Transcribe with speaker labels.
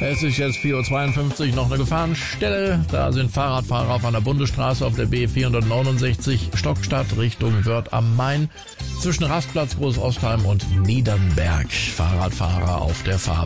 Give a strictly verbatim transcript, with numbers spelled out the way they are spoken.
Speaker 1: Es ist jetzt vier Uhr zweiundfünfzig, noch eine Gefahrenstelle. Da sind Fahrradfahrer auf einer Bundesstraße auf der B vierhundertneunundsechzig Stockstadt Richtung Wörth am Main zwischen Rastplatz Großostheim und Niedernberg. Fahrradfahrer auf der Fahrbahn.